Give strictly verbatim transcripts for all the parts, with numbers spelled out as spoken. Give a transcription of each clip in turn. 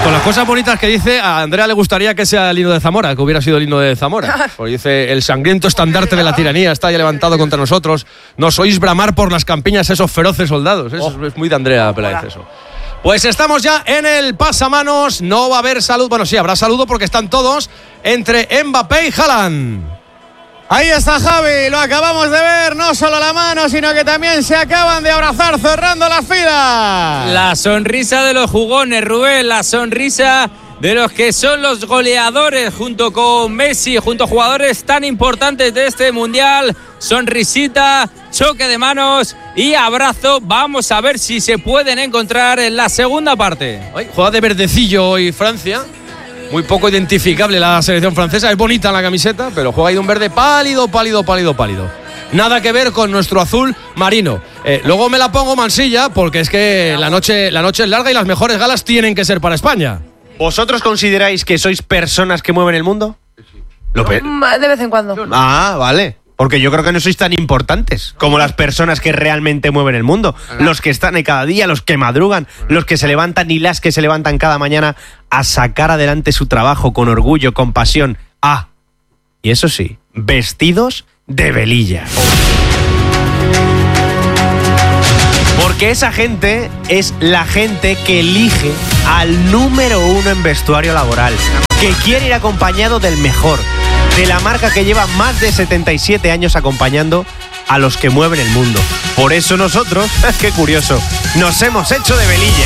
Con las cosas bonitas que dice, a Andrea le gustaría que sea el himno de Zamora, que hubiera sido el himno de Zamora. Porque dice, el sangriento estandarte de la tiranía está ya levantado contra nosotros. Nos oís bramar por las campiñas esos feroces soldados. Eso oh. es muy de Andrea Peláez eso. Pues estamos ya en el pasamanos. No va a haber saludo. Bueno, sí, habrá saludo porque están todos entre Mbappé y Haaland. Ahí está Javi, lo acabamos de ver, no solo la mano, sino que también se acaban de abrazar cerrando las filas. La sonrisa de los jugones, Rubén, la sonrisa de los que son los goleadores junto con Messi, junto a jugadores tan importantes de este Mundial. Sonrisita, choque de manos y abrazo. Vamos a ver si se pueden encontrar en la segunda parte. Ay, juega de verdecillo hoy Francia. Muy poco identificable la selección francesa. Es bonita la camiseta, pero juega ahí de un verde pálido, pálido, pálido, pálido. Nada que ver con nuestro azul marino. Eh, luego me la pongo mansilla porque es que la noche, la noche es larga y las mejores galas tienen que ser para España. ¿Vosotros consideráis que sois personas que mueven el mundo? Lo pe- de vez en cuando. Ah, vale. Porque yo creo que no sois tan importantes como las personas que realmente mueven el mundo. Los que están ahí cada día, los que madrugan, los que se levantan y las que se levantan cada mañana a sacar adelante su trabajo con orgullo, con pasión. Ah, y eso sí, vestidos de velilla. Porque esa gente es la gente que elige al número uno en vestuario laboral, que quiere ir acompañado del mejor, de la marca que lleva más de setenta y siete años acompañando a los que mueven el mundo. Por eso nosotros, qué curioso, nos hemos hecho de velilla.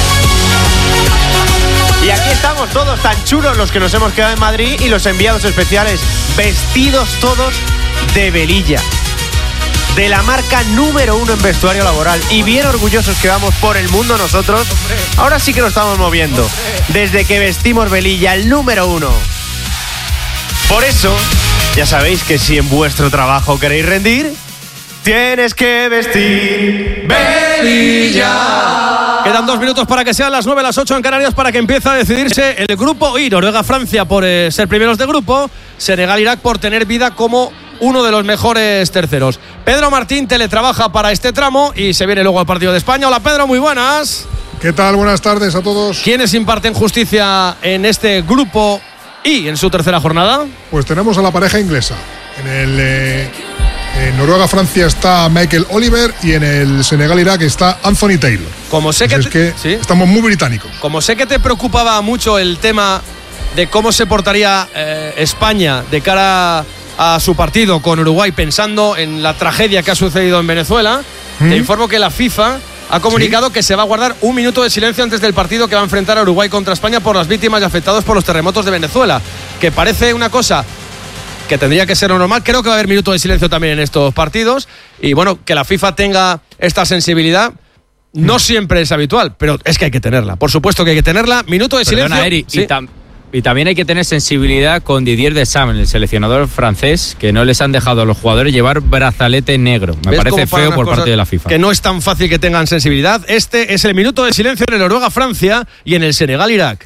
Y aquí estamos todos tan chulos los que nos hemos quedado en Madrid y los enviados especiales, vestidos todos de velilla. De la marca número uno en vestuario laboral. Y bien orgullosos que vamos por el mundo nosotros. Ahora sí que nos estamos moviendo. Desde que vestimos velilla, el número uno. Por eso, ya sabéis que si en vuestro trabajo queréis rendir, tienes que vestir velilla. Quedan dos minutos para que sean las nueve, las ocho en Canarias para que empiece a decidirse el grupo I. Noruega-Francia por eh, ser primeros de grupo. Senegal-Irak por tener vida como uno de los mejores terceros. Pedro Martín teletrabaja para este tramo y se viene luego al partido de España. Hola Pedro, muy buenas. ¿Qué tal? Buenas tardes a todos. ¿Quiénes imparten justicia en este grupo I en su tercera jornada? Pues tenemos a la pareja inglesa. En el eh, en Noruega-Francia está Michael Oliver y en el Senegal-Irak está Anthony Taylor. Como sé que, es te, que ¿sí? estamos muy británicos. Como sé que te preocupaba mucho el tema de cómo se portaría eh, España de cara a su partido con Uruguay, pensando en la tragedia que ha sucedido en Venezuela, ¿Mm? te informo que la FIFA ha comunicado ¿Sí? que se va a guardar un minuto de silencio antes del partido que va a enfrentar a Uruguay contra España por las víctimas y afectados por los terremotos de Venezuela, que parece una cosa que tendría que ser normal. Creo que va a haber minuto de silencio también en estos partidos y bueno, que la FIFA tenga esta sensibilidad no siempre es habitual, pero es que hay que tenerla, por supuesto que hay que tenerla. Minuto de Perdona, silencio. Eri, ¿Sí? y, tam- y también hay que tener sensibilidad con Didier Deschamps, el seleccionador francés, que no les han dejado a los jugadores llevar brazalete negro. Me parece feo por parte de la FIFA. Que no es tan fácil que tengan sensibilidad. Este es el minuto de silencio en el Noruega-Francia y en el Senegal-Irak.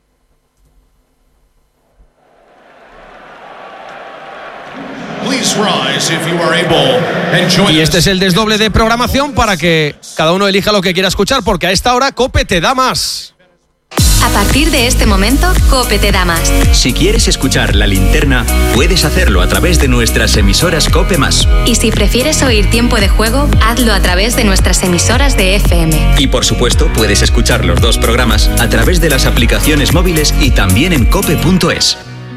Y este es el desdoble de programación para que cada uno elija lo que quiera escuchar, porque a esta hora COPE te da más. A partir de este momento, COPE te da más. Si quieres escuchar La Linterna, puedes hacerlo a través de nuestras emisoras COPE más. Y si prefieres oír Tiempo de Juego, hazlo a través de nuestras emisoras de F M. Y por supuesto, puedes escuchar los dos programas a través de las aplicaciones móviles y también en cope punto es.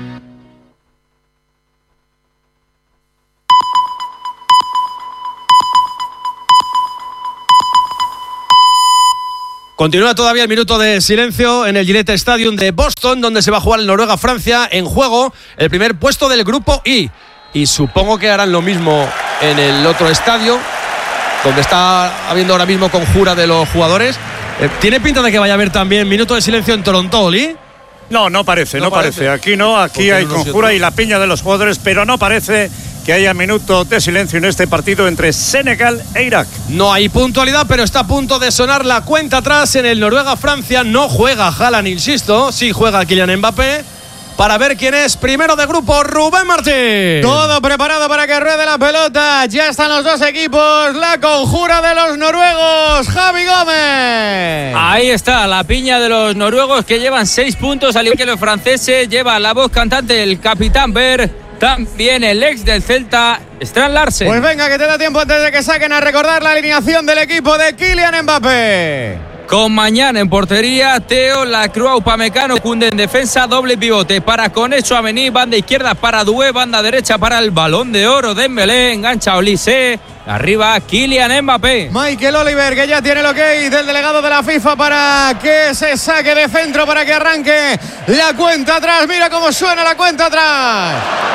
Continúa todavía el minuto de silencio en el Gillette Stadium de Boston, donde se va a jugar el Noruega-Francia. En juego el primer puesto del grupo I. Y supongo que harán lo mismo en el otro estadio, donde está habiendo ahora mismo conjura de los jugadores. Eh, ¿Tiene pinta de que vaya a haber también minuto de silencio en Toronto, Oli? No, no parece, no, no parece. parece. Aquí no, aquí hay conjura y la piña de los jugadores, pero no parece que haya minuto de silencio en este partido entre Senegal e Irak. No hay puntualidad, pero está a punto de sonar la cuenta atrás en el Noruega-Francia. No juega Haaland, insisto, sí juega Kylian Mbappé. para ver quién es primero de grupo. Rubén Martín. Todo preparado para que ruede la pelota. Ya están los dos equipos. La conjura de los noruegos. Javi Gómez. Ahí está la piña de los noruegos que llevan seis puntos, al igual que los franceses. Lleva la voz cantante el capitán Berg. También el ex del Celta, Strand Larsen. Pues venga, que te da tiempo antes de que saquen a recordar la alineación del equipo de Kylian Mbappé. Con Mañana en portería, Teo, Lacroix, Upamecano, Koundé en defensa, doble pivote para Koné, Tchouaméni, banda izquierda para Doué, banda derecha para el Balón de Oro, Dembélé, engancha Olise, arriba Kylian Mbappé. Michael Oliver, que ya tiene el ok del delegado de la FIFA para que se saque de centro, para que arranque la cuenta atrás. Mira cómo suena la cuenta atrás.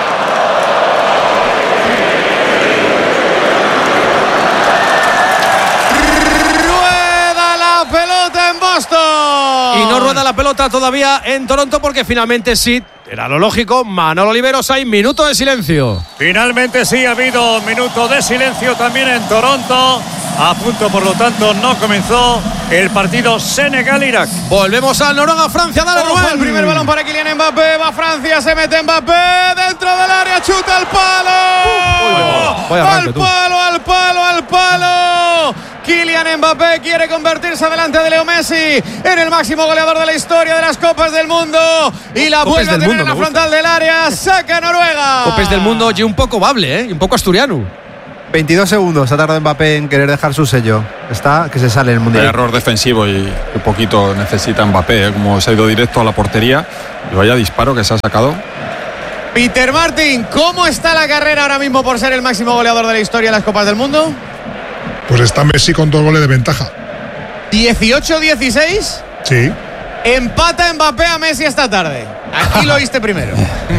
Pelota en Boston. Y no rueda la pelota todavía en Toronto porque finalmente sí, era lo lógico. Manolo Oliveros, hay minuto de silencio. Finalmente sí ha habido minuto de silencio también en Toronto. A punto, por lo tanto, no comenzó el partido Senegal-Irak. Volvemos al Noruega-Francia. Dale, Ojo, Rubén. el primer balón para Kylian Mbappé. Va Francia, se mete Mbappé dentro del área, chuta al palo. Uh, vaya arranque, al tú. palo, al palo, al palo. Kylian Mbappé quiere convertirse delante de Leo Messi en el máximo goleador de la historia de las Copas del Mundo. Y la Copes vuelve a del tener mundo, en la me gusta. frontal del área. Saca Noruega. Copes del mundo y un poco bable, ¿eh? Y un poco asturiano. veintidós segundos ha tardado Mbappé en querer dejar su sello. Está que se sale el mundial. Hay error defensivo y un poquito necesita Mbappé, ¿eh? Como se ha ido directo a la portería. Y vaya disparo que se ha sacado. Peter Martin, ¿cómo está la carrera ahora mismo por ser el máximo goleador de la historia de las Copas del Mundo? Pues está Messi con dos goles de ventaja. dieciocho dieciséis. Sí. Empata Mbappé a Messi esta tarde. Aquí lo oíste primero.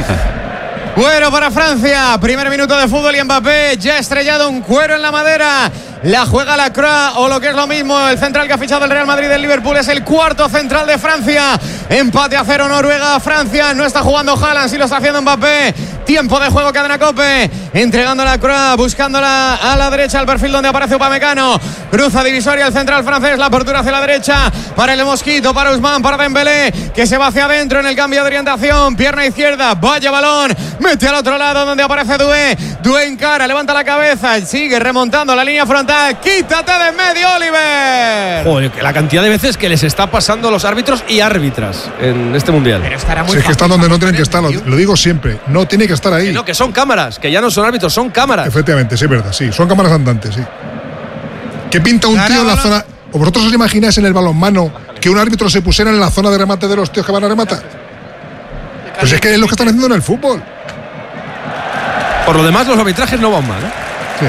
Cuero para Francia. Primer minuto de fútbol y Mbappé ya ha estrellado un cuero en la madera. La juega Lacroix, o lo que es lo mismo, el central que ha fichado el Real Madrid del Liverpool es el cuarto central de Francia. Empate a cero Noruega. Francia no está jugando Haaland, sí lo está haciendo Mbappé. Tiempo de juego, cadena Cope. Entregando a Lacroix, buscándola a la derecha, al perfil donde aparece Upamecano. Cruza divisoria el central francés, la apertura hacia la derecha para el Mosquito, para Ousmane, para Dembélé, que se va hacia adentro en el cambio de orientación. Pierna izquierda, vaya balón, mete al otro lado donde aparece Doué. Doué encara, levanta la cabeza, sigue remontando la línea frontal. Quítate de en medio, Oliver. Joder, la cantidad de veces que les está pasando a los árbitros y árbitras en este mundial. Pero estará muy Si es que están donde no tienen que estar, lo, lo digo siempre. No tiene que estar ahí. Que no, que son cámaras, que ya no son árbitros, son cámaras. Efectivamente, sí, es verdad, sí. Son cámaras andantes, sí. ¿Qué pinta un tío en la zona? ¿O vosotros os imagináis en el balonmano que un árbitro se pusiera en la zona de remate de los tíos que van a rematar? Pues es que es lo que están haciendo en el fútbol. Por lo demás, los arbitrajes no van mal, ¿eh? Sí.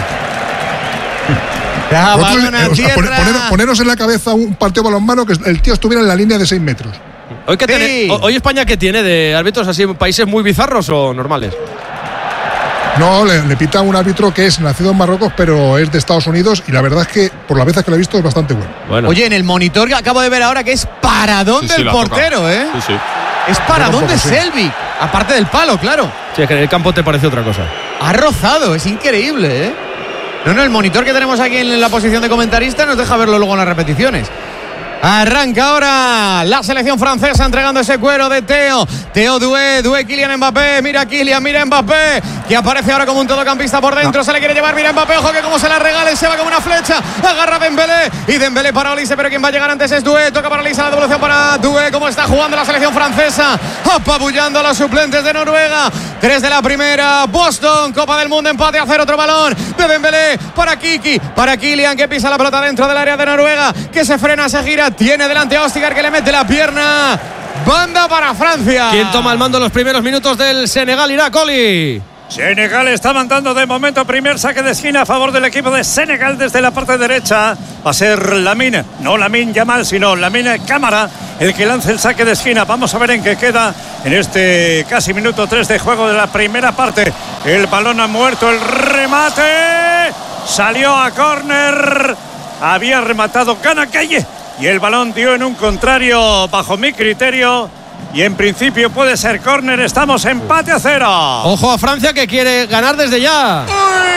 Ya, Vosotros, balón a eh, o sea, tierra. poner- poner- poneros en la cabeza un partido de balonmano que el tío estuviera en la línea de seis metros. Hoy, que Sí. tiene- hoy España, ¿qué tiene de árbitros así, países muy bizarros o normales? No, le, le pita un árbitro que es nacido en Marruecos, pero es de Estados Unidos y la verdad es que, por las veces que lo he visto, es bastante bueno. Bueno. Oye, en el monitor que acabo de ver ahora que es paradón Sí, sí, del la portero, toca. ¿eh? Sí, sí. Es paradón Yo de tampoco, sí. Selvig. Aparte del palo, claro. Sí, es que en el campo te parece otra cosa. Ha rozado, es increíble, ¿eh? No, no, el monitor que tenemos aquí en la posición de comentarista nos deja verlo luego en las repeticiones. Arranca ahora la selección francesa entregando ese cuero de Teo. Teo Doué, Doué Kylian Mbappé. Mira Kylian, mira Mbappé, que aparece ahora como un todocampista por dentro. No. Se le quiere llevar, mira Mbappé, ojo que como se la regala y se va como una flecha. Agarra Dembélé y Dembélé para Olise, pero quien va a llegar antes es Doué. Toca para Olise, la devolución para Doué. Cómo está jugando la selección francesa, apabullando a los suplentes de Noruega. Tres de la primera, Boston, Copa del Mundo, empate a cero, otro balón de Dembélé para Kiki, para Kylian, que pisa la pelota dentro del área de Noruega, que se frena, se gira. Tiene delante a Ostigar, que le mete la pierna. Banda para Francia. ¿Quién toma el mando en los primeros minutos del Senegal-Irak, Oli? Senegal está mandando de momento primer saque de esquina a favor del equipo de Senegal desde la parte derecha. Va a ser Lamine, no Lamine Yamal, sino Lamine Camara el que lance el saque de esquina. Vamos a ver en qué queda en este casi minuto tres de juego de la primera parte. El balón ha muerto, el remate salió a córner. Había rematado Kanakaye y el balón dio en un contrario bajo mi criterio. Y en principio puede ser córner. Estamos empate a cero. Ojo a Francia que quiere ganar desde ya. Uy,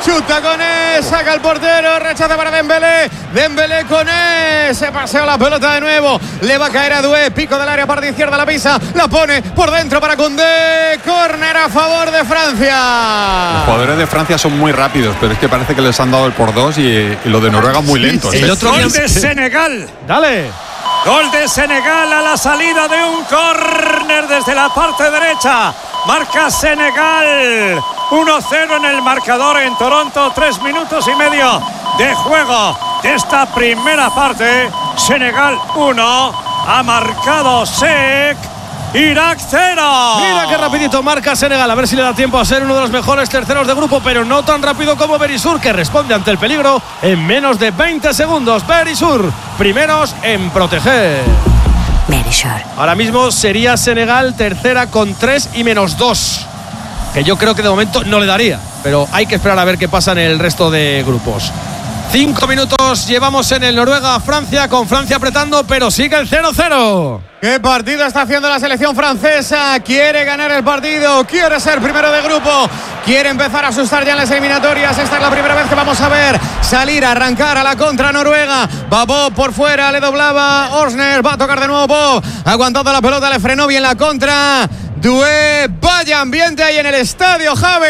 chuta Koné, saca el portero, rechaza para Dembélé, Dembélé Koné, se paseó la pelota de nuevo, le va a caer a Doué, pico del área, parte izquierda, la pisa, la pone por dentro para Koundé, córner a favor de Francia. Los jugadores de Francia son muy rápidos, pero es que parece que les han dado el por dos y, y lo de Noruega muy lento. Sí, sí. El otro gol de Senegal. Dale. Gol de Senegal a la salida de un córner desde la parte derecha. Marca Senegal. uno cero en el marcador en Toronto. Tres minutos y medio de juego de esta primera parte. Senegal uno. Ha marcado Sek. Irak cero. Mira qué rapidito marca Senegal. A ver si le da tiempo a ser uno de los mejores terceros de grupo, pero no tan rápido como Berisur, que responde ante el peligro en menos de veinte segundos. Berisur, primeros en proteger. Berisur. Ahora mismo sería Senegal tercera con tres y menos dos, que yo creo que de momento no le daría, pero hay que esperar a ver qué pasa en el resto de grupos. Cinco minutos llevamos en el Noruega-Francia, con Francia apretando, pero sigue el cero cero. ¿Qué partido está haciendo la selección francesa? Quiere ganar el partido, quiere ser primero de grupo, quiere empezar a asustar ya en las eliminatorias. Esta es la primera vez que vamos a ver salir, a arrancar a la contra Noruega. Va Bob por fuera, le doblaba Orsner, va a tocar de nuevo Bob, aguantando la pelota, le frenó bien la contra Doué. Vaya ambiente ahí en el estadio, Javi.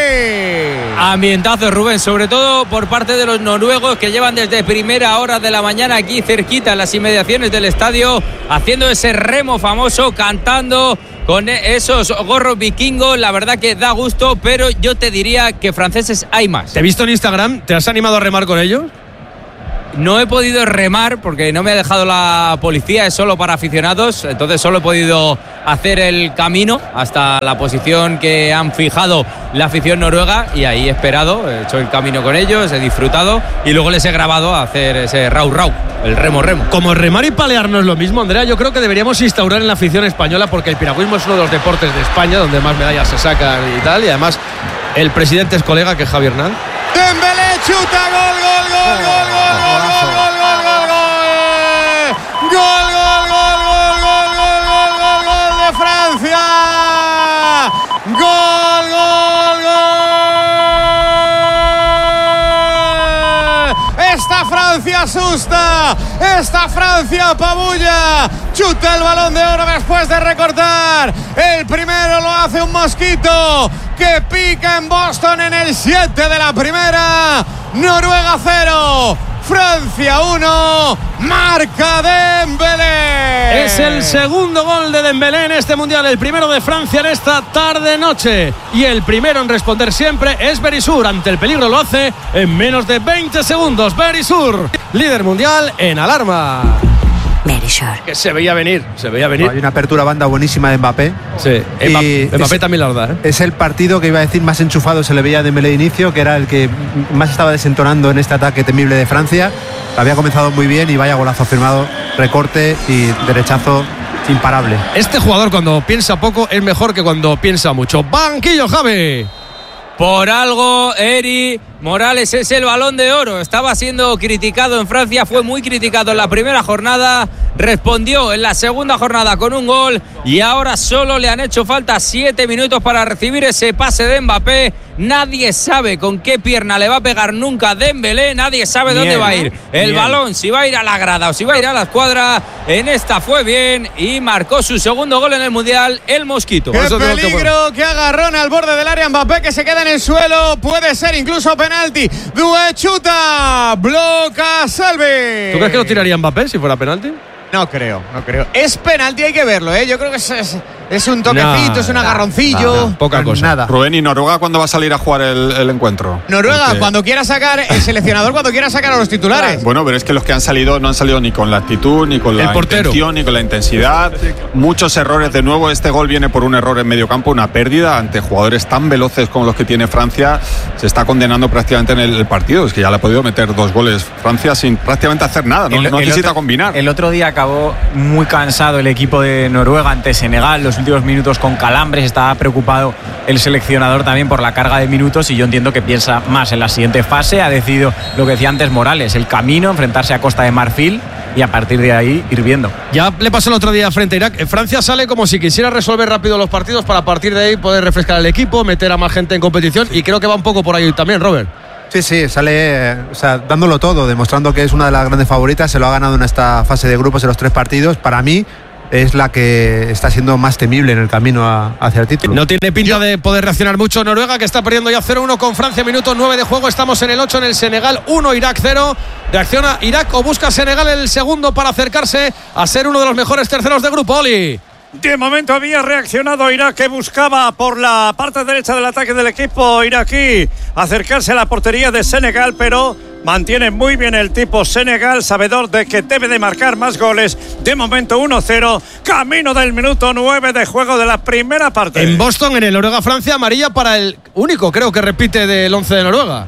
Ambientazo, Rubén, sobre todo por parte de los noruegos, que llevan desde primera hora de la mañana aquí cerquita en las inmediaciones del estadio, haciendo ese remo famoso, cantando con esos gorros vikingos. La verdad que da gusto, pero yo te diría que franceses hay más. Te he visto en Instagram, ¿te has animado a remar con ellos? No he podido remar porque no me ha dejado la policía, es solo para aficionados, entonces solo he podido hacer el camino hasta la posición que han fijado la afición noruega, y ahí he esperado, he hecho el camino con ellos, he disfrutado y luego les he grabado a hacer ese rau rau, el remo remo. Como remar y palear no es lo mismo, Andrea, yo creo que deberíamos instaurar en la afición española, porque el piragüismo es uno de los deportes de España donde más medallas se sacan y tal, y además el presidente es colega, que es Javi Hernández. Dembélé chuta, gol, gol, gol, gol, gol, gol, gol, gol, gol, gol, gol, gol, gol, gol, gol, gol, gol, gol de Francia, gol, gol, gol. Esta Francia asusta, esta Francia apabulla, chuta el balón de oro después de recortar. El primero lo hace un mosquito que pica en Boston en el siete de la primera. Noruega cero, Francia uno, marca Dembélé. Es el segundo gol de Dembélé en este mundial, el primero de Francia en esta tarde-noche, y el primero en responder siempre es Berisur. Ante el peligro lo hace en menos de veinte segundos. Berisur, líder mundial en alarma. Berisur. Que se veía venir, se veía venir. Hay una apertura banda buenísima de Mbappé. Sí, Mbappé, Mbappé también la verdad, ¿eh? Es el partido que iba a decir más enchufado se le veía a Dembélé de inicio, que era el que más estaba desentonando en este ataque temible de Francia. Había comenzado muy bien y vaya golazo firmado, recorte y derechazo imparable. Este jugador, cuando piensa poco, es mejor que cuando piensa mucho. Banquillo, Javi. Por algo, Eri Morales es el Balón de Oro. Estaba siendo criticado en Francia, fue muy criticado en la primera jornada, respondió en la segunda jornada con un gol, y ahora solo le han hecho falta siete minutos para recibir ese pase de Mbappé. Nadie sabe con qué pierna le va a pegar nunca Dembélé, nadie sabe dónde va a ir el balón, si va a ir a la grada o si va a ir a la escuadra. En esta fue bien y marcó su segundo gol en el Mundial, el Mosquito. ¡Qué peligro! ¡Qué agarrón al borde del área! Mbappé, que se queda en el suelo, puede ser incluso penalti. Doué chuta, bloca Selby. ¿Tú crees que lo tiraría Mbappé si fuera penalti? No creo, no creo. Es penalti, hay que verlo, ¿eh? Yo creo que es, es, es un toquecito, no, es un agarroncillo. No, no, poca cosa. Nada. Rubén, ¿y Noruega cuándo va a salir a jugar el, el encuentro? Noruega, Porque... cuando quiera sacar, el seleccionador cuando quiera sacar a los titulares. Bueno, pero es que los que han salido no han salido ni con la actitud, ni con la intención, ni con la intensidad. Muchos errores de nuevo. Este gol viene por un error en medio campo, una pérdida ante jugadores tan veloces como los que tiene Francia. Se está condenando prácticamente en el partido. Es que ya le ha podido meter dos goles Francia sin prácticamente hacer nada. No, el, no necesita otro, combinar. El otro día acabó muy cansado el equipo de Noruega ante Senegal. Los últimos minutos con calambres. Estaba preocupado el seleccionador también por la carga de minutos, y yo entiendo que piensa más en la siguiente fase. Ha decidido lo que decía antes Morales, el camino, enfrentarse a Costa de Marfil y a partir de ahí ir viendo. Ya le pasó el otro día frente a Irak. Francia sale como si quisiera resolver rápido los partidos para a partir de ahí poder refrescar el equipo, meter a más gente en competición, y creo que va un poco por ahí también, Robert. Sí, sí, sale o sea, dándolo todo, demostrando que es una de las grandes favoritas, se lo ha ganado en esta fase de grupos en los tres partidos. Para mí es la que está siendo más temible en el camino a, hacia el título. No tiene pinta de poder reaccionar mucho Noruega, que está perdiendo ya cero uno con Francia, minuto nueve de juego, estamos en el ocho en el Senegal uno, Irak cero. ¿Reacciona Irak o busca Senegal el segundo para acercarse a ser uno de los mejores terceros de grupo, Oli? De momento había reaccionado Irak, que buscaba por la parte derecha del ataque del equipo iraquí acercarse a la portería de Senegal, pero mantiene muy bien el tipo Senegal, sabedor de que debe de marcar más goles. De momento uno cero, camino del minuto nueve de juego de la primera parte. En Boston, en el Noruega-Francia, amarilla para el único, creo que repite del once de Noruega.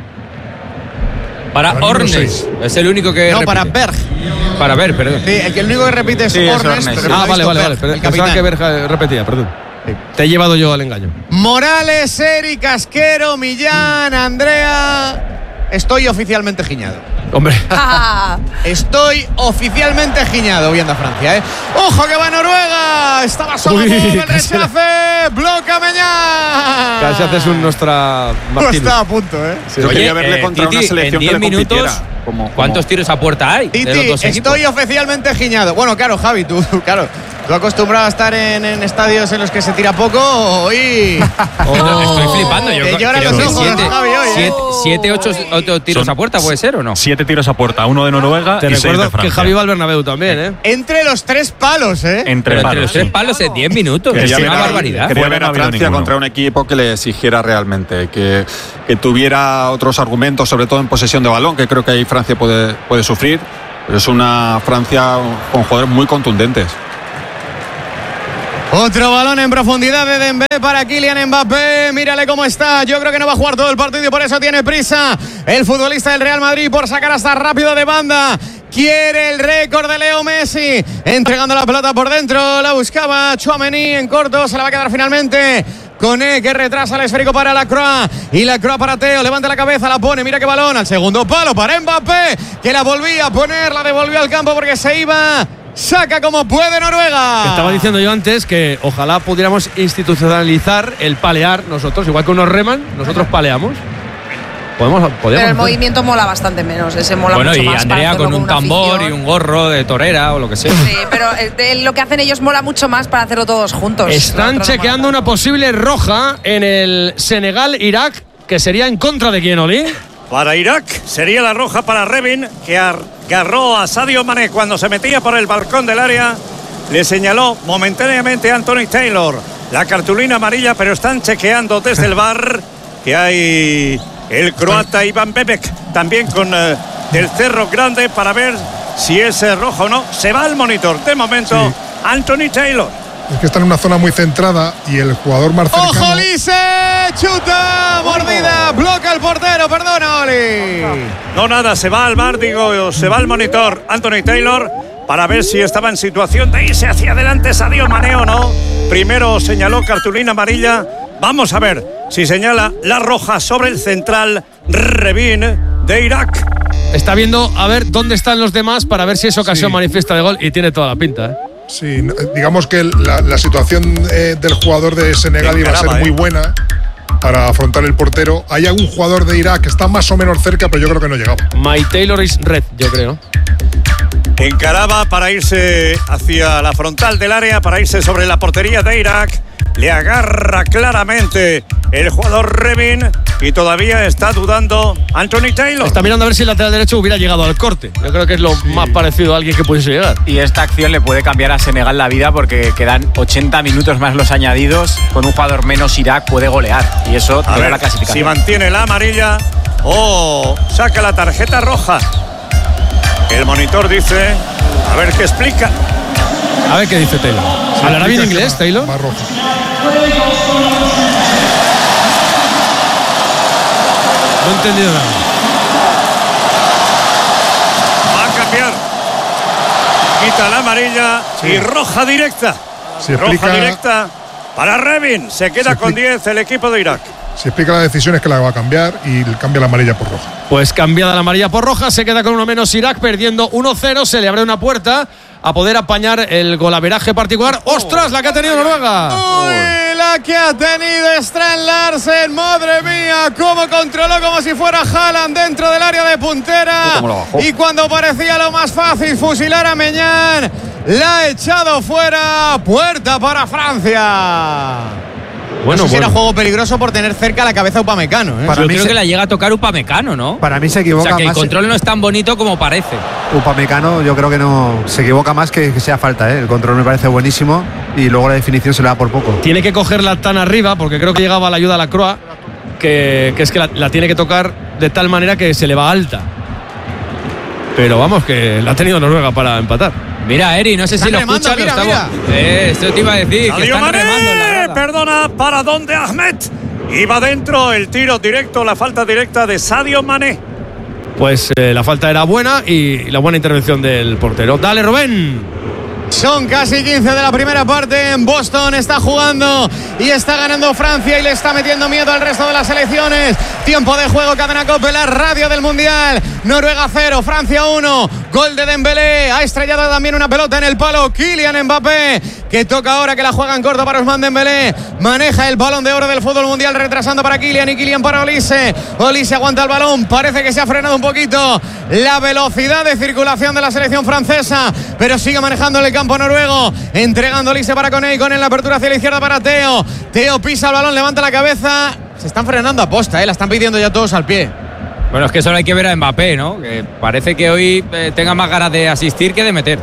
Para Ornes, es el único que No, repite. para Berg. Para Berg, perdón. Sí, el que el único que repite es Sí, es Ornes. Ornes, pero Ah, lo he vale, visto vale, vale. Berg, Pero el pensaba capitán. que Berg repetía, perdón. Te he llevado yo al engaño. Morales, Eric, Casquero, Millán, Andrea. Estoy oficialmente giñado. Hombre. Estoy oficialmente giñado viendo a Francia, ¿eh? ¡Ojo que va Noruega! Estaba solo Uy, el casi rechace. ¡Bloca Meñán! Casi haces un Nostra No Martínez. está a punto, ¿eh? Sí, Yo quería verle contra Titi, una selección en que le diez minutos, compitiera. Como, como... ¿Cuántos tiros a puerta hay? de los Titi, dos equipos? estoy oficialmente giñado. Bueno, claro, Javi, tú, claro. Tú acostumbrado a estar en, en estadios en los que se tira poco y... Oh, estoy flipando. Yo Te creo lloran que los ojos, siete, Javi, hoy, ¿eh? siete, siete, ocho, ocho tiros Son a puerta, ¿puede ser o no? Siete tiros a puerta, uno de Noruega Te y seis de recuerdo Francia. que Javi va al Bernabéu también, ¿eh? Entre los tres palos, ¿eh? Entre, Pero palos, entre los tres sí. palos en diez minutos. Quería Es ver una a- barbaridad. Quería Fuera ver no a ha habido Francia ninguno. contra un equipo que le exigiera realmente, que, que tuviera otros argumentos, sobre todo en posesión de balón, que creo que ahí Francia puede, puede sufrir. Pero es una Francia con jugadores muy contundentes. Otro balón en profundidad de Dembélé para Kylian Mbappé. Mírale cómo está. Yo creo que no va a jugar todo el partido y por eso tiene prisa el futbolista del Real Madrid por sacar hasta rápido de banda. Quiere el récord de Leo Messi. Entregando la pelota por dentro. La buscaba Tchouaméni en corto. Se la va a quedar finalmente Koné, que retrasa el esférico para Lacroix. Y Lacroix para Teo. Levanta la cabeza, la pone. Mira qué balón. Al segundo palo para Mbappé, que la volvía a poner. La devolvió al campo porque se iba. Saca como puede Noruega. Estaba diciendo yo antes que ojalá pudiéramos institucionalizar el palear nosotros, igual que unos reman, nosotros paleamos. Podemos, podemos Pero el hacer. movimiento mola bastante menos. Ese mola Bueno, mucho y más. para Andrea hacerlo con un una tambor afición. y un gorro de torera o lo que sea. Sí, pero eh, de lo que hacen ellos mola mucho más para hacerlo todos juntos. Están Lo otro no chequeando mola una posible roja en el Senegal-Irak, que sería en contra de quién, Oli. Para Irak sería la roja para Revin, que agarró a Sadio Mané cuando se metía por el balcón del área. Le señaló momentáneamente a Anthony Taylor la cartulina amarilla, pero están chequeando desde el V A R que hay el croata Iván Bebek también con eh, del Cerro Grande para ver si es eh, roja o no. Se va al monitor. De momento, Sí. Anthony Taylor. Es que está en una zona muy centrada y el jugador más cercano. ¡Ojo, Lise! ¡Chuta! ¡Mordida! ¡Bloca el portero! ¡Perdona, Oli! No, nada, se va al V A R, digo, se va al monitor Anthony Taylor para ver si estaba en situación de irse hacia adelante Sadio Mané o no. Primero señaló cartulina amarilla. Vamos a ver si señala la roja sobre el central Revin de Irak. Está viendo a ver dónde están los demás para ver si es ocasión Sí. manifiesta de gol y tiene toda la pinta, ¿eh? Sí, no, digamos que la, la situación eh, del jugador de Senegal iba a ser Encaraba, muy ¿eh? buena para afrontar el portero. Hay algún jugador de Irak que está más o menos cerca, pero yo creo que no llegaba. My Taylor is red, yo creo. Encaraba para irse hacia la frontal del área, para irse sobre la portería de Irak. Le agarra claramente el jugador Revin y todavía está dudando Anthony Taylor. Está mirando a ver si el lateral derecho hubiera llegado al corte. Yo creo que es lo más parecido a alguien que pudiese llegar. Y esta acción le puede cambiar a Senegal la vida porque quedan ochenta minutos más los añadidos. Con un jugador menos Irak puede golear y eso A te da ver la clasificación. si mantiene la amarilla o saca la tarjeta roja. El monitor dice, a ver qué explica. A ver qué dice Taylor. ¿Hablará bien inglés, Taylor? Más roja. No he entendido nada. Va a cambiar. Quita la amarilla y roja directa. Se roja explica- directa para Revin. Se queda Se con explica- diez el equipo de Irak. Si explica la decisión es que la va a cambiar y cambia la amarilla por roja. Pues cambiada la amarilla por roja, se queda con uno menos Irak, perdiendo uno cero, se le abre una puerta a poder apañar el golaveraje particular. ¡Ostras, la que ha tenido Noruega! ¡Uy, la falta que ha tenido Strand Larsen. Madre mía, cómo controló como si fuera Haaland dentro del área de puntera. Y cuando parecía lo más fácil fusilar a Meñán, la ha echado fuera. Puerta para Francia. Bueno, no sé si bueno. era juego peligroso por tener cerca la cabeza a Upamecano. ¿eh? Para Yo mí creo se... que la llega a tocar Upamecano, ¿no? Para mí se equivoca más. O sea, que más el control no es tan bonito como parece. Upamecano yo creo que no se equivoca más que, que sea falta, ¿eh? El control me parece buenísimo y luego la definición se le da por poco. Tiene que cogerla tan arriba porque creo que llegaba la ayuda a la Croa, que, que es que la, la tiene que tocar de tal manera que se le va alta. Pero vamos, que la ha tenido Noruega para empatar. Mira, Eri, no sé si lo escuchas. Mira, lo mira. Eh, esto te iba a decir. Que están Mané, remando en la grada. Perdona, ¿para dónde, Ahmed? Iba dentro el tiro directo, la falta directa de Sadio Mané. Pues eh, la falta era buena y la buena intervención del portero. Dale, Rubén. Son casi quince de la primera parte. En Boston está jugando y está ganando Francia y le está metiendo miedo al resto de las selecciones. Tiempo de juego, Cadena Cope, la radio del Mundial. Noruega cero, Francia uno. Gol de Dembélé. Ha estrellado también una pelota en el palo Kylian Mbappé, que toca ahora, que la juega en corto para Ousmane Dembélé. Maneja el balón de oro del fútbol mundial, retrasando para Kylian y Kylian para Olise. Olise aguanta el balón. Parece que se ha frenado un poquito la velocidad de circulación de la selección francesa, pero sigue manejando el campo noruego, entregando Olise para Koné, con en la apertura hacia la izquierda para Teo. Teo pisa el balón, levanta la cabeza. Se están frenando a posta, ¿eh? La están pidiendo ya todos al pie. Bueno, es que solo hay que ver a Mbappé, ¿no? Que parece que hoy eh, tenga más ganas de asistir que de meter.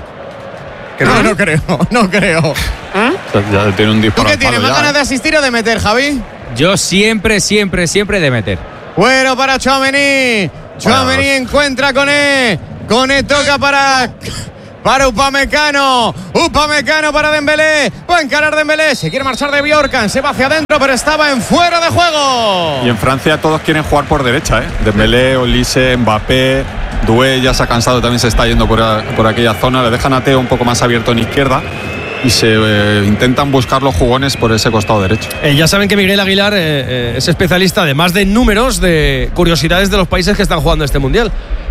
No, no creo, no creo. ¿Eh? Ya tiene un disparo. ¿Tú qué tienes, más ya, ganas ¿eh? de asistir o de meter, Javi? Yo siempre, siempre, siempre de meter. Bueno, para Tchouaméni. Tchouaméni bueno, encuentra con E. Con E toca para... Para Upamecano, Upamecano para Dembélé, va a encarar Dembélé, se quiere marchar de Bjorkan, se va hacia adentro, pero estaba en fuera de juego. Y en Francia todos quieren jugar por derecha, ¿eh? Dembélé, Olise, Mbappé, Doué ya se ha cansado, también se está yendo por, a, por aquella zona, le dejan a Teo un poco más abierto en izquierda y se eh, intentan buscar los jugones por ese costado derecho. Eh, ya saben que Miguel Aguilar eh, eh, es especialista, además de números, de curiosidades de los países que están jugando este Mundial.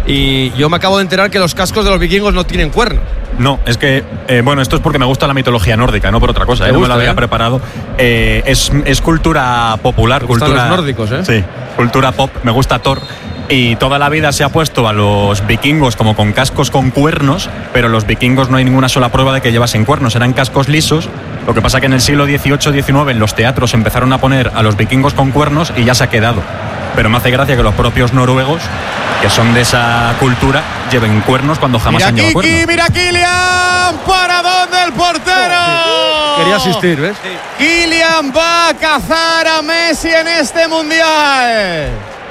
Y yo me acabo de enterar que los cascos de los vikingos no tienen cuernos. No, es que, eh, bueno, esto es porque me gusta la mitología nórdica, no por otra cosa, ¿eh? Gusta, no me lo había ¿eh? preparado. Eh, es, es cultura popular, me cultura. Los nórdicos, ¿eh? Sí, cultura pop, me gusta Thor. Y toda la vida se ha puesto a los vikingos como con cascos con cuernos, pero los vikingos no hay ninguna sola prueba de que llevasen cuernos, eran cascos lisos. Lo que pasa que en el siglo dieciocho diecinueve en los teatros empezaron a poner a los vikingos con cuernos y ya se ha quedado. Pero me hace gracia que los propios noruegos, que son de esa cultura, lleven cuernos cuando jamás mira han llevado Kiki, cuernos. Mira Kylian, ¿para dónde el portero? Quería asistir, ¿ves? Kylian va a cazar a Messi en este Mundial.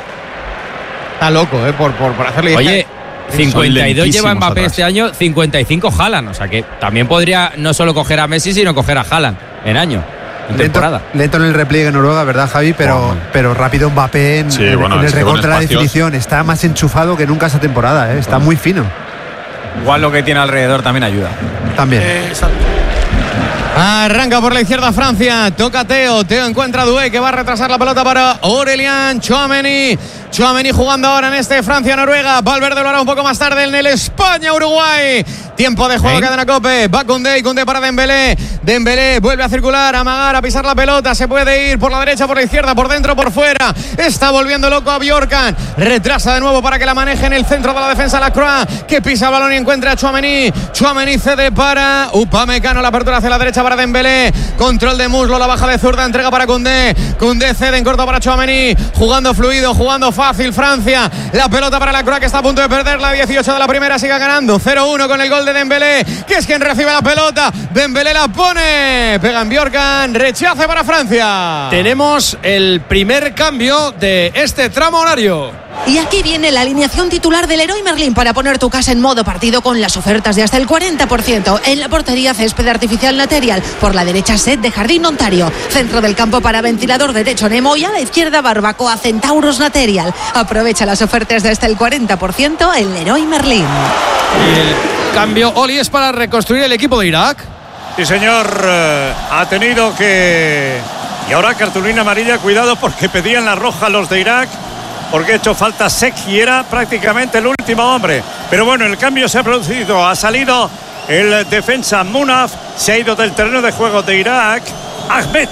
Está loco, ¿eh? Por, por, por hacerle... Oye, cincuenta y dos lleva Mbappé atrás. Este año, cincuenta y cinco Haaland. O sea que también podría no solo coger a Messi, sino coger a Haaland en año. En lento, lento en el repliegue Noruega, ¿verdad, Javi? Pero, wow. pero rápido Mbappé en, sí, bueno, en el recorte de la definición. Está más enchufado que nunca esta temporada, ¿eh? Está bueno. muy fino. Igual lo que tiene alrededor también ayuda. También. Eh, Arranca por la izquierda Francia, toca Teo, Teo encuentra a Doué, que va a retrasar la pelota para Aurélien Tchouaméni. Tchouaméni jugando ahora en este Francia-Noruega. Valverde lo hará un poco más tarde en el España-Uruguay. Tiempo de juego, ¿Eh? Cadena Cope. Va Koundé y Koundé para Dembélé. Dembélé vuelve a circular, a amagar, a pisar la pelota. Se puede ir por la derecha, por la izquierda, por dentro, por fuera. Está volviendo loco a Bjorkan. Retrasa de nuevo para que la maneje en el centro de la defensa Lacroix, que pisa el balón y encuentra a Tchouaméni. Tchouaméni cede para Upamecano. La apertura hacia la derecha para Dembélé. Control de muslo, la baja de zurda, entrega para Koundé. Koundé cede en corto para Tchouaméni. Jugando fluido, jugando fácil Francia. La pelota para Lacroix, que está a punto de perder la dieciocho de la primera. Sigue ganando cero uno con el gol de Dembélé, que es quien recibe la pelota. Dembélé la pone, pega en Bjorkan, rechace para Francia. Tenemos el primer cambio de este tramo horario. Y aquí viene la alineación titular del Leroy Merlin para poner tu casa en modo partido con las ofertas de hasta el cuarenta por ciento. En la portería, césped artificial Material. Por la derecha, set de Jardín Ontario. Centro del campo para ventilador derecho Nemo. Y a la izquierda, barbacoa Centauros Material. Aprovecha las ofertas de hasta el cuarenta por ciento en Leroy Merlin. Y el cambio, Oli, es para reconstruir el equipo de Irak. Sí, señor. Uh, ha tenido que... Y ahora cartulina amarilla. Cuidado porque pedían la roja los de Irak, porque ha hecho falta Sek y era prácticamente el último hombre. Pero bueno, el cambio se ha producido. Ha salido el defensa Munaf, se ha ido del terreno de juego de Irak Ahmed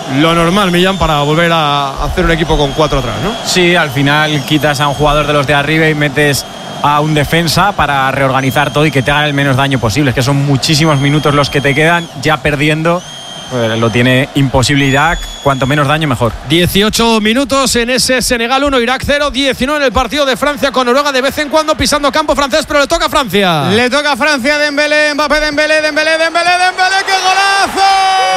lo normal, Millán, para volver a hacer un equipo con cuatro atrás, ¿no? Sí, al final quitas a un jugador de los de arriba y metes a un defensa para reorganizar todo y que te hagan el menos daño posible. Es que son muchísimos minutos los que te quedan ya perdiendo. Pues lo tiene imposible Irak, cuanto menos daño mejor. dieciocho minutos en ese Senegal uno, Irak cero, diecinueve en el partido de Francia con Noruega, de vez en cuando pisando campo francés, pero le toca a Francia. Le toca a Francia, Dembélé, Mbappé, Dembélé, Dembélé, Dembélé, Dembélé, ¡qué golazo!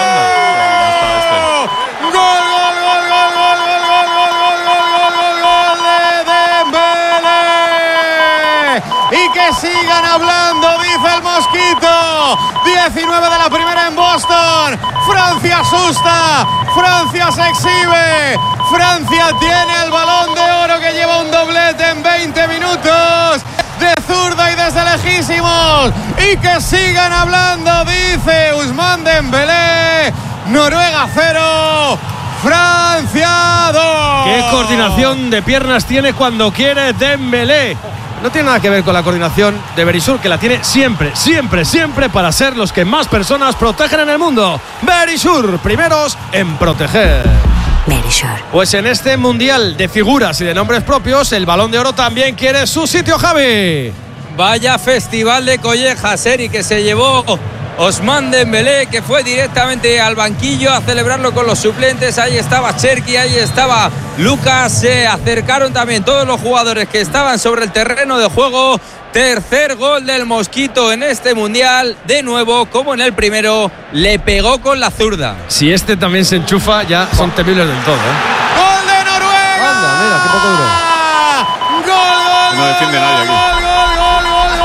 ¡Gol, gol, gol, gol, gol, gol, gol, gol, gol, gol, gol de Dembélé! Y que sigan hablando, dice el Mosquito. diecinueve de la primera en Boston. Francia asusta, Francia se exhibe, Francia tiene el Balón de Oro que lleva un doblete en veinte minutos de zurda y desde lejísimos. Y que sigan hablando, dice Ousmane Dembélé. Noruega cero, Francia dos. Qué coordinación de piernas tiene cuando quiere Dembélé. No tiene nada que ver con la coordinación de Berisur, que la tiene siempre, siempre, siempre para ser los que más personas protegen en el mundo. Berisur, primeros en proteger. Berisur. Pues en este mundial de figuras y de nombres propios, el Balón de Oro también quiere su sitio, Javi. Vaya festival de collejas, Eri, que se llevó Ousmane Dembélé, que fue directamente al banquillo a celebrarlo con los suplentes. Ahí estaba Cherki, ahí estaba Lucas. Se acercaron también todos los jugadores que estaban sobre el terreno de juego. Tercer gol del Mosquito en este mundial. De nuevo, como en el primero, le pegó con la zurda. Si este también se enchufa, ya son temibles del todo, ¿eh? ¡Gol de Noruega! Anda, mira, qué poco duró. ¡Gol, gol, No defiende nadie aquí. gol, gol, gol, gol,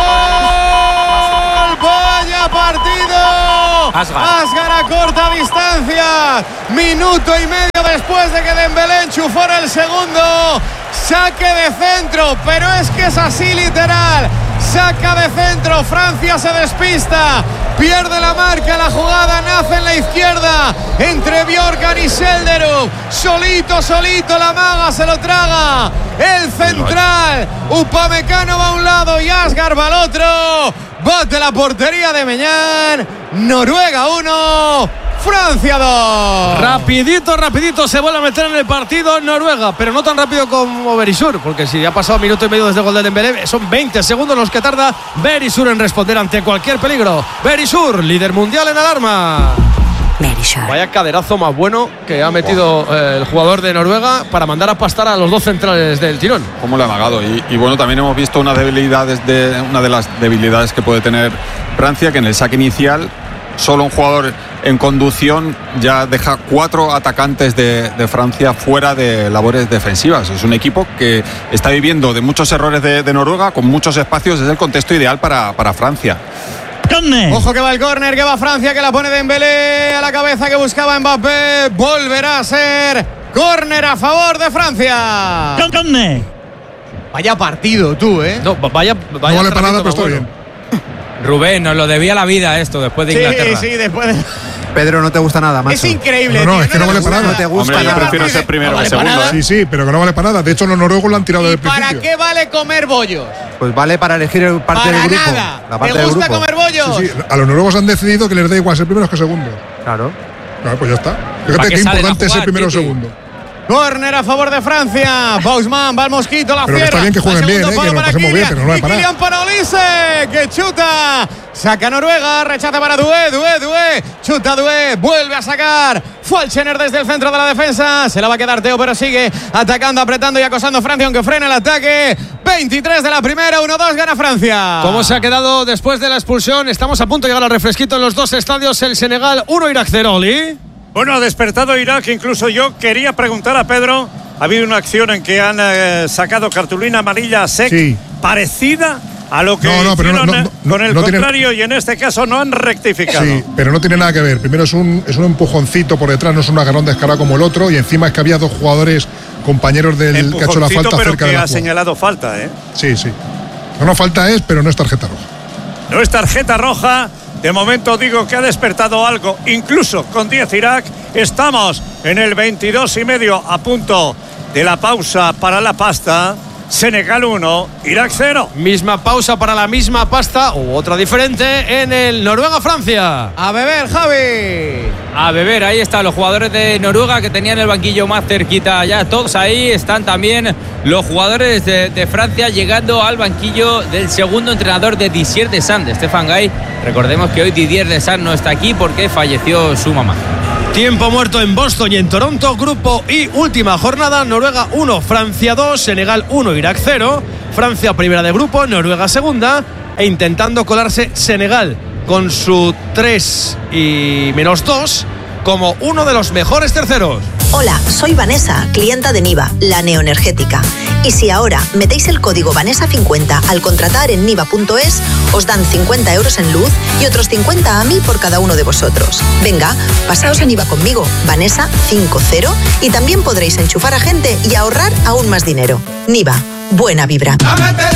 gol! ¡Vaya partido! Asgar. Asgar a corta distancia. Minuto y medio después de que Dembélé enchufara el segundo. Saque de centro, pero es que es así literal. Saca de centro, Francia se despista, pierde la marca, la jugada nace en la izquierda entre Bjorkan y Selderud. Solito, solito la maga se lo traga el central. Upamecano va a un lado y Asgar va al otro. Bate la portería de Meñán. Noruega uno, Francia dos. Rapidito, rapidito se vuelve a meter en el partido Noruega, pero no tan rápido como Berisur, porque si ha pasado minuto y medio desde el gol de Dembélé, son veinte segundos los que tarda Berisur en responder ante cualquier peligro. Berisur, líder mundial en alarma. Berisur. Vaya caderazo más bueno que ha metido eh, el jugador de Noruega para mandar a pastar a los dos centrales del tirón. Cómo le ha amagado. Y, y bueno, también hemos visto una, debilidades de, una de las debilidades que puede tener Francia, que en el saque inicial solo un jugador en conducción ya deja cuatro atacantes de, de Francia fuera de labores defensivas. Es un equipo que está viviendo de muchos errores de, de Noruega, con muchos espacios. Es el contexto ideal para, para Francia. Ojo que va el córner, que va Francia, que la pone Dembélé a la cabeza, que buscaba Mbappé. Volverá a ser córner a favor de Francia. Vaya partido tú, ¿eh? No, vaya, vaya no vale para nada, pero está bueno. bien. Rubén, nos lo debía la vida esto después de Inglaterra. Sí, sí, después de... Pedro, no te gusta nada, macho. Es increíble. No, no, tío, es que no vale para nada. No te gusta Hombre, yo nada. prefiero ser primero No que vale para segundo. nada. ¿eh? Sí, sí, pero que no vale para nada. De hecho, los noruegos lo han tirado desde ¿Y el para principio. qué vale comer bollos? Pues vale para elegir el parte Para del grupo. nada. La parte ¿Te del gusta grupo. comer bollos? Sí, sí, a los noruegos han decidido que les da igual ser primeros que segundos. Claro. Claro, pues ya está. ¿Para Fíjate qué qué salen a importante es ser jugar, primero o Titi? segundo. Córner a favor de Francia. Bausman va al Mosquito, la Pero que cierra. está bien que jueguen Al bien, segundo eh, que palo nos para pasemos bien, Kylian. pero no vale Y para Kylian para Olise, que chuta. Saca Noruega, rechaza para Doué, Doué, Doué. Chuta Doué, vuelve a sacar. Falchener desde el centro de la defensa. Se la va a quedar Teo, pero sigue atacando, apretando y acosando a Francia, aunque frena el ataque. veintitrés de la primera, uno dos, gana Francia. ¿Cómo se ha quedado después de la expulsión? Estamos a punto de llegar al refresquito en los dos estadios. El Senegal uno, Irak cero, Oli. Bueno, ha despertado Irak. Incluso yo quería preguntar a Pedro. Ha habido una acción en que han eh, sacado cartulina amarilla a Sek, Sí. parecida a lo que No, no, pero hicieron no, no, eh, no, con el no tiene- contrario, y en este caso no han rectificado. Sí, pero no tiene nada que ver. Primero es un, es un empujoncito por detrás, no es un agarrón descarado como el otro. Y encima es que había dos jugadores, compañeros del que ha hecho la Empujoncito, falta pero cerca que de la ha jugada. señalado falta, ¿eh? Sí, sí. No, no, falta es, pero no es tarjeta roja. No es tarjeta roja. De momento digo que ha despertado algo. Incluso con diez Irak. Estamos en el veintidós y medio, a punto de la pausa para la pasta. Senegal uno, Irak cero. Misma pausa para la misma pasta u otra diferente en el Noruega-Francia. A beber, Javi. A beber, ahí están los jugadores de Noruega que tenían el banquillo más cerquita ya. Todos ahí están también los jugadores de, de Francia llegando al banquillo del segundo entrenador de Didier Deschamps, de Stefan Gay. Recordemos que hoy Didier Deschamps no está aquí porque falleció su mamá. Tiempo muerto en Boston y en Toronto. Grupo y última jornada. Noruega uno, Francia dos, Senegal uno, Irak cero. Francia primera de grupo, Noruega segunda. E intentando colarse Senegal con su tres y menos dos como uno de los mejores terceros. Hola, soy Vanessa, clienta de Niva, la neoenergética. Y si ahora metéis el código Vanessa cincuenta al contratar en niva punto es, os dan cincuenta euros en luz y otros cincuenta a mí por cada uno de vosotros. Venga, pasaos a Niva conmigo, Vanessa cincuenta, y también podréis enchufar a gente y ahorrar aún más dinero. Niva, buena vibra.